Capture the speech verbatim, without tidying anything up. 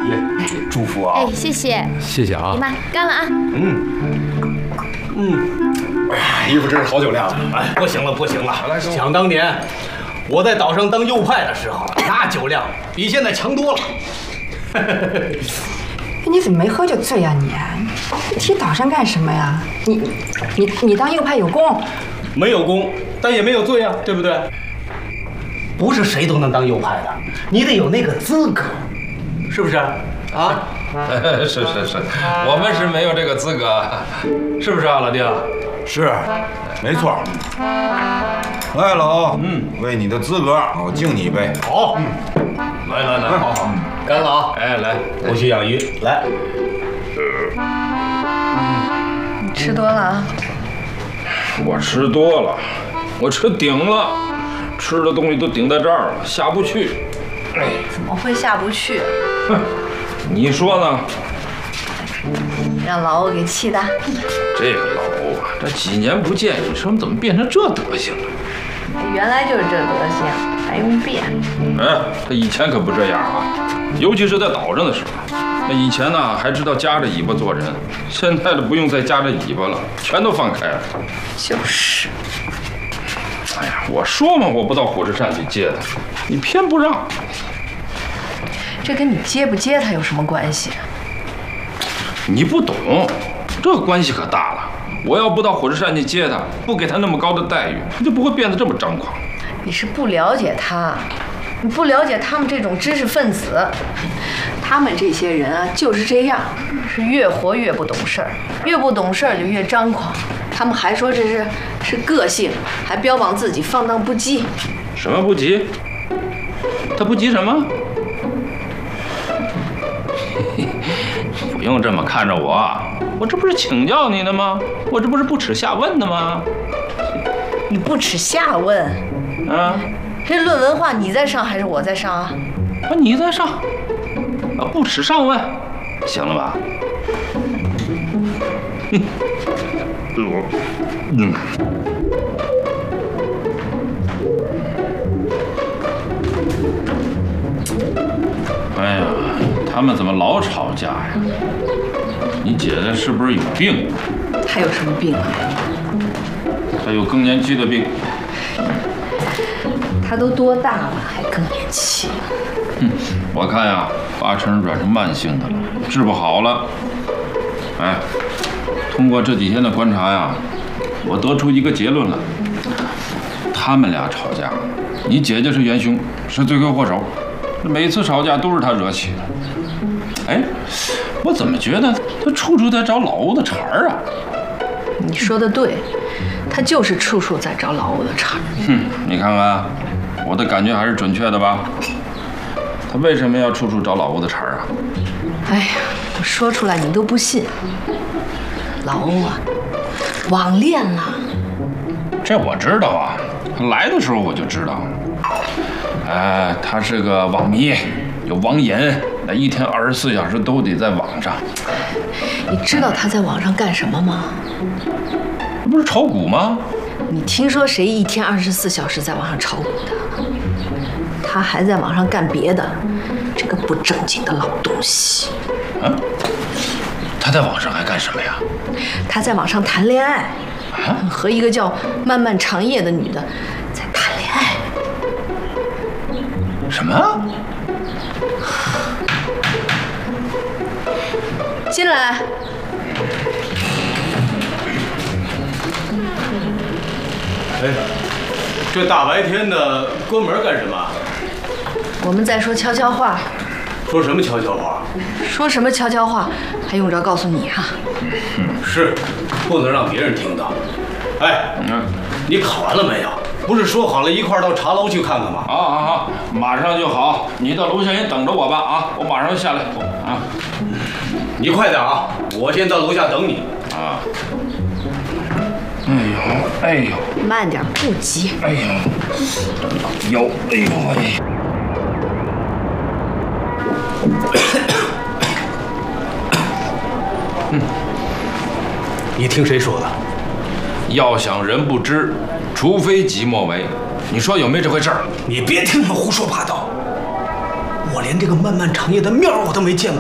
祝福啊！ 哎，谢谢， 谢谢啊！ 姨妈干了啊！ 嗯嗯，哎呀，衣服真是好酒量啊！哎，不行了不行了！想当年我在岛上当右派的时候，那酒量比现在强多了。 你怎么没喝就醉呀你？提岛上干什么呀？你你你当右派有功？ 没有功，但也没有罪啊，对不对？不是谁都能当右派的，你得有那个资格，是不是？啊？ 是是是，我们是没有这个资格，是不是啊，老丁？ 是，没错。来，老欧，嗯，为你的资格，我敬你一杯。 好，嗯，来来来，好好，干了啊！ 哎，来， 不许养鱼，来。 你吃多了啊？ 我吃多了，我吃顶了，吃的东西都顶在这儿了，下不去。哎， 怎么会下不去？ 哼，你说呢？ 让老欧给气的。 这个老欧啊，这几年不见，你说怎么变成这德行了？ 原来就是这德行，还用变？ 哎，他以前可不这样啊，尤其是在岛上的时候。那以前呢，还知道夹着尾巴做人，现在的不用再夹着尾巴了，全都放开了。 就是。 哎呀，我说嘛，我不到火车站去接他，你偏不让。 这跟你接不接他有什么关系？ 你不懂，这关系可大了。我要不到火车站去接他，不给他那么高的待遇，他就不会变得这么张狂。 你是不了解他，你不了解他们这种知识分子，他们这些人啊就是这样，是越活越不懂事儿，越不懂事儿就越张狂。他们还说这是是个性，还标榜自己放荡不羁。 什么不急？他不急什么？不用这么看着我，我这不是请教你的吗？我这不是不耻下问的吗？ 你不耻下问？ 啊， 这论文化你在上还是我在上啊？ 啊，你在上，啊，不耻上问，行了吧？嗯，我，嗯。哎呀，他们怎么老吵架呀？你姐姐是不是有病？ 她有什么病啊？ 她有更年期的病。 她都多大了还更年期？ 嗯，我看呀，八成转成慢性的了，治不好了。哎，通过这几天的观察呀，我得出一个结论了：他们俩吵架，你姐姐是元凶，是罪魁祸首。每次吵架都是他惹起的。哎，我怎么觉得他处处在找老欧的茬儿啊？ 你说的对，他就是处处在找老欧的茬儿。 哼，你看看，我的感觉还是准确的吧？他为什么要处处找老欧的茬儿啊？ 哎呀，我说出来你都不信。老欧啊，网恋了。 这我知道啊，来的时候我就知道。哎，他是个网迷，有网瘾，那一天二十四小时都得在网上。 你知道他在网上干什么吗？ 不是炒股吗？ 你听说谁一天二十四小时在网上炒股的？他还在网上干别的，这个不正经的老东西。 啊？他在网上还干什么呀？ 他在网上谈恋爱， 啊？ 和一个叫漫漫长夜的女的在谈恋爱。 什么？ 进来。 哎，这大白天的关门干什么？ 我们在说悄悄话。 说什么悄悄话？ 说什么悄悄话？还用着告诉你啊？ 嗯，是，不能让别人听到。哎，嗯，你考完了没有？不是说好了一块儿到茶楼去看看吗？ 好好好，马上就好。你到楼下先等着我吧啊，我马上就下来啊。 你快点啊，我先到楼下等你啊。哎呦，哎呦， 慢点，不急。 哎呦，有，哎呦喂。 嗯，你听谁说的？ 要想人不知，除非己莫为。你说有没这回事儿？ 你别听他们胡说八道，我连这个漫漫长夜的面我都没见过。